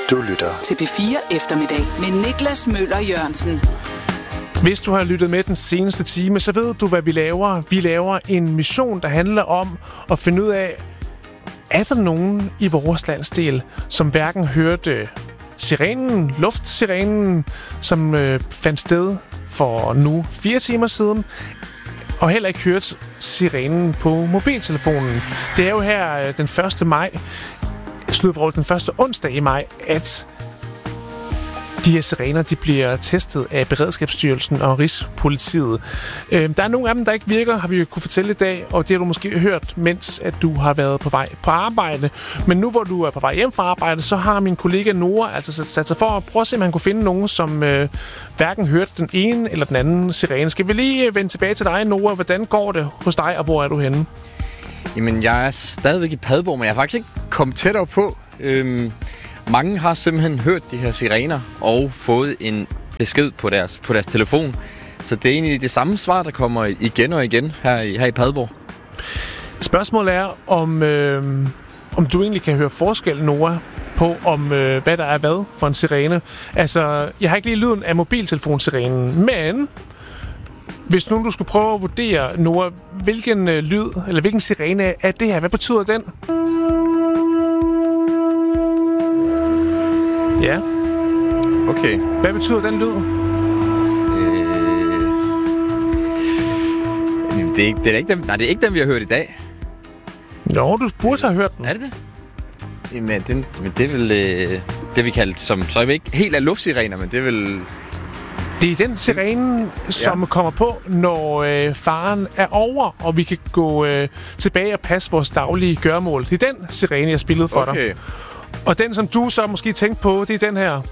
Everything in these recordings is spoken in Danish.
Du lytter til P4 Eftermiddag med Niklas Møller Jørgensen. Hvis du har lyttet med den seneste time, så ved du, hvad vi laver. Vi laver en mission, der handler om at finde ud af, er der nogen i vores landsdel, som hverken hørte sirenen, luftsirenen, som fandt sted for nu 4 timer siden, og heller ikke hørt sirenen på mobiltelefonen. Det er jo her den 1. maj, den første onsdag i maj, at de her sirener, de bliver testet af Beredskabsstyrelsen og Rigspolitiet. Der er nogle af dem, der ikke virker, har vi jo kunne fortælle i dag, og det har du måske hørt, mens at du har været på vej på arbejde. Men nu, hvor du er på vej hjem fra arbejde, så har min kollega Nora altså sat sig for at prøve at se, om han kunne finde nogen, som hverken hørte den ene eller den anden sirene. Skal vi lige vende tilbage til dig, Nora? Hvordan går det hos dig, og hvor er du henne? Jamen, jeg er stadigvæk i Padborg, men jeg har faktisk ikke kommet tættere på. Mange har simpelthen hørt de her sirener og fået en besked på deres telefon. Så det er egentlig det samme svar, der kommer igen og igen her i Padborg. Spørgsmålet er, om du egentlig kan høre forskel, Nora, på hvad der er hvad for en sirene. Altså, jeg har ikke lige lyden af mobiltelefonsirenen, men hvis nu du skulle prøve at vurdere, Nora, hvilken lyd eller hvilken sirene er det her? Hvad betyder den? Ja. Okay. Hvad betyder den lyd? Det er ikke dem. Nej, det er ikke dem, vi har hørt i dag. Nå, du burde have hørt den. Er det det? Jamen, det er vel det, vi kaldte som... Så er vi ikke helt af luftsirener, men det er vel... Det er den sirene, som kommer på, når faren er over, og vi kan gå tilbage og passe vores daglige gøremål. Det er den sirene, jeg spillede for dig. Og den, som du så måske tænkte på, det er den her.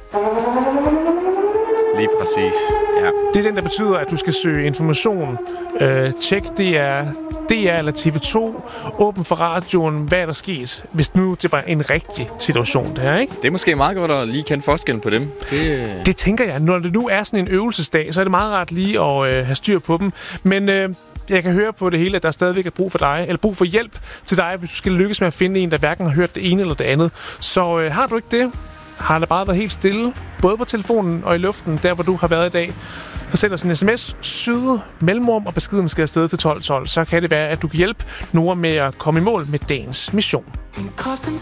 Lige præcis, ja. Det er den, der betyder, at du skal søge information. Tjek, det er DR eller TV2. Åben for radioen. Hvad er der sket, hvis nu det var en rigtig situation, det her, ikke? Det er måske meget godt at lige kende forskellen på dem. Det tænker jeg. Når det nu er sådan en øvelsesdag, så er det meget rart lige at have styr på dem. Men jeg kan høre på det hele, at der stadigvæk er brug for dig, eller brug for hjælp til dig, hvis du skal lykkes med at finde en, der hverken har hørt det ene eller det andet. Så har du ikke det, har det bare været helt stille, både på telefonen og i luften, der hvor du har været i dag, så send os en sms, syd mellemrum, og beskeden skal afsted til 1212. Så kan det være, at du kan hjælpe Nora med at komme i mål med dagens mission.